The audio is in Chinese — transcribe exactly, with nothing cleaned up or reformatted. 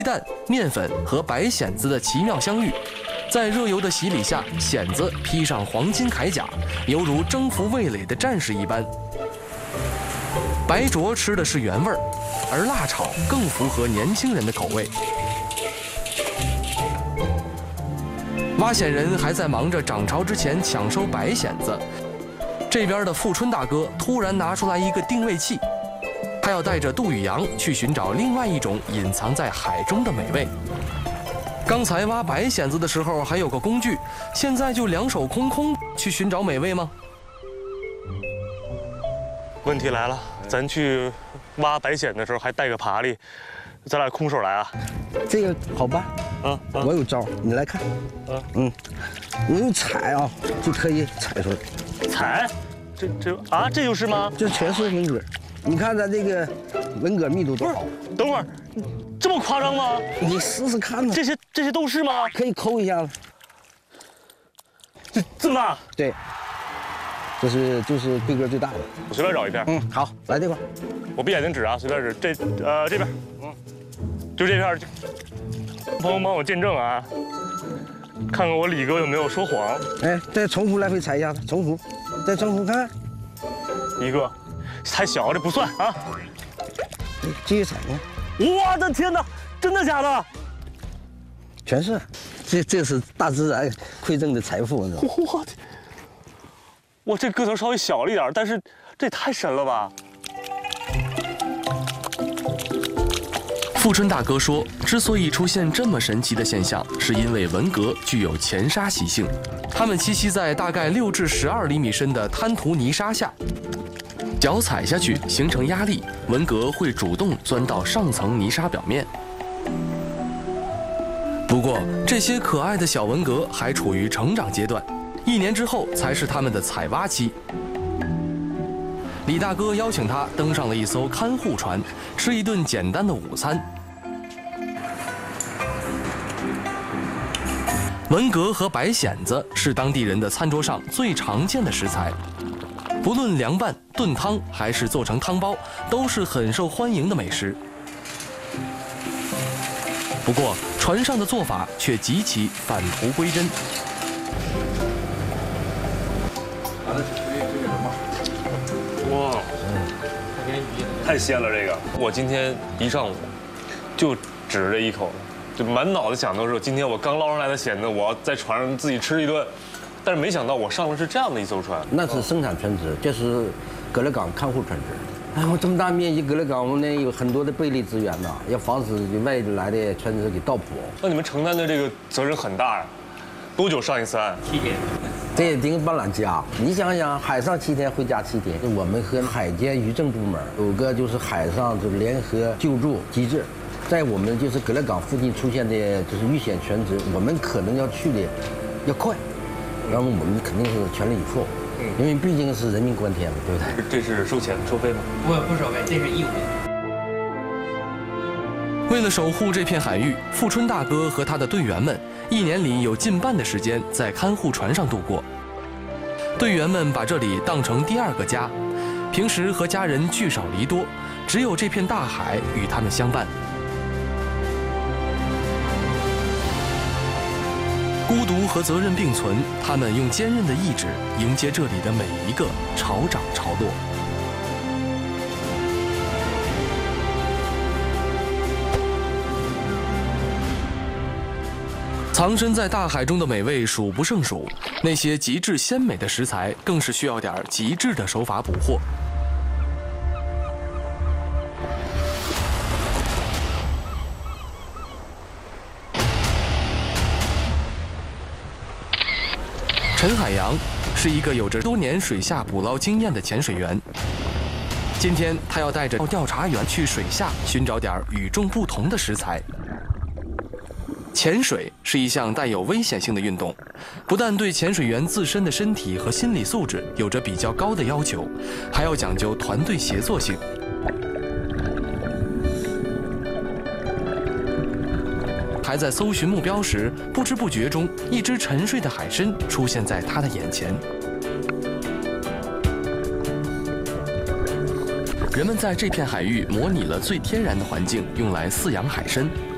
蛋、面粉和白蚬子的奇妙相遇。在热油的洗礼下，蚬子披上黄金铠甲，犹如征服味蕾的战士一般。白灼吃的是原味儿，而辣炒更符合年轻人的口味。挖蚬人还在忙着涨潮之前抢收白蚬子，这边的富春大哥突然拿出来一个定位器，他要带着杜宇阳去寻找另外一种隐藏在海中的美味。刚才挖白蚬子的时候还有个工具，现在就两手空空去寻找美味吗？ 问题来了，咱去挖白蚬的时候还带个爬犁，咱俩空手来啊？ 这个好办， 啊，啊我有招，你来看。 啊， 嗯，我用踩啊，就可以踩出来。 踩？这这啊，这就是吗？ 这全是文蛤，你看咱这个文蛤密度多好。 等会儿，这么夸张吗？ 你试试看嘛。 这些这些都是吗？ 可以抠一下子。 这这么大？ 对。这是就是规格最大的。 我随便找一片。 嗯，好，来这块。 我闭眼睛指啊，随便指。这呃这边，嗯，就这片。朋友帮我见证啊，看看我李哥有没有说谎。 哎，再重复来回踩一下子，重复，再重复看看。 一个，太小，这不算啊。 继续踩呢。 我的天哪，真的假的？ 全是，这这是大自然馈赠的财富，你知道吗？ 我天！我这个头稍微小了一点，但是这也太神了吧！ 富春大哥说，之所以出现这么神奇的现象，是因为文蛤具有潜沙习性，它们栖息在大概六至十二厘米深的滩涂泥沙下，脚踩下去形成压力，文蛤会主动钻到上层泥沙表面。不过，这些可爱的小文蛤还处于成长阶段。一年之后才是他们的采挖期。李大哥邀请他登上了一艘看护船，吃一顿简单的午餐。文蛤和白蚬子是当地人的餐桌上最常见的食材，不论凉拌、炖汤还是做成汤包，都是很受欢迎的美食。不过，船上的做法却极其返璞归真。 哇，太鲜了这个！我今天一上午就指着这一口，就满脑子想都是今天我刚捞上来的蚬子，我要在船上自己吃一顿。但是没想到我上的是这样的一艘船。 那是生产船只，这是葛勒港看护船只。哎，我这么大面积葛勒港，我们呢有很多的贝类资源呐，要防止外来的船只给盗捕。 那你们承担的这个责任很大呀。多久上一次岸？ 七天。 这也顶半拉家，你想想，海上七天，回家七天。我们和海监渔政部门有个就是海上就联合救助机制，在我们就是葛勒港附近出现的就是遇险船只，我们可能要去的要快，然后我们肯定是全力以赴，因为毕竟是人命关天嘛，对不对？ 这是收钱收费吗？ 不不收费，这是义务的。 为了守护这片海域，富春大哥和他的队员们一年里有近半的时间在看护船上度过。队员们把这里当成第二个家，平时和家人聚少离多，只有这片大海与他们相伴。孤独和责任并存，他们用坚韧的意志迎接这里的每一个潮涨潮落。藏身在大海中的美味数不胜数，那些极致鲜美的食材更是需要点极致的手法捕获。陈海洋是一个有着多年水下捕捞经验的潜水员，今天他要带着调查员去水下寻找点与众不同的食材。潜水是一项带有危险性的运动，不但对潜水员自身的身体和心理素质有着比较高的要求，还要讲究团队协作性。还在搜寻目标时，不知不觉中，一只沉睡的海参出现在他的眼前。人们在这片海域模拟了最天然的环境，用来饲养海参。